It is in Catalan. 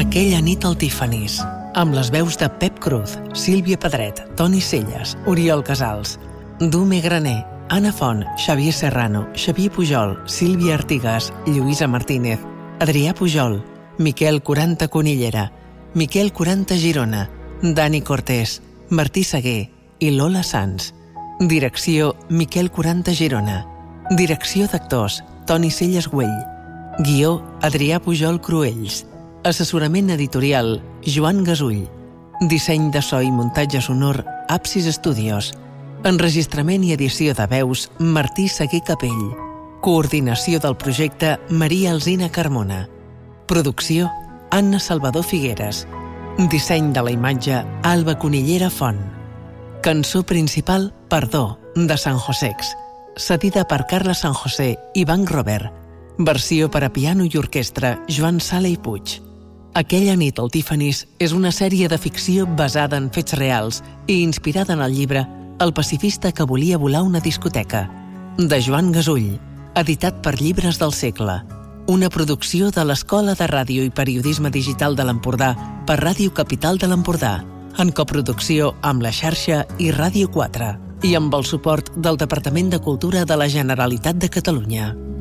Aquella nit al Tiffany's, amb les veus de Pep Cruz, Sílvia Pedret, Toni Celles, Oriol Casals, Dume Graner, Anna Font, Xavier Serrano, Xavier Pujol, Sílvia Artigas, Lluïsa Martínez, Adrià Pujol, Miquel 40 Conillera, Miquel 40 Girona, Dani Cortés, Martí Seguer i Lola Sanz. Direcció Miquel 40 Girona. Direcció d'actors Toni Celles Güell. Guió Adrià Pujol Cruells. Assessorament editorial Joan Gasull. Disseny de so i muntatge sonor Apsis Studios. Enregistrament i edició de veus Martí Seguer Capell. Coordinació del projecte Maria Alsina Carmona. Producció Anna Salvador Figueres. Disseny de la imatge Alba Conillera Font. Cançó principal Perdó, de San Josex, cedida per Carla San José i Banc Robert. Versió per a piano i orquestra Joan Sala i Puig. Aquella nit al Tiffany's és una sèrie de ficció basada en fets reals i inspirada en el llibre El pacifista que volia volar una discoteca, de Joan Gasull, editat per Llibres del Segle. Una producció de l'Escola de Ràdio i Periodisme Digital de l'Empordà per Ràdio Capital de l'Empordà, en coproducció amb La Xarxa i Ràdio 4 i amb el suport del Departament de Cultura de la Generalitat de Catalunya.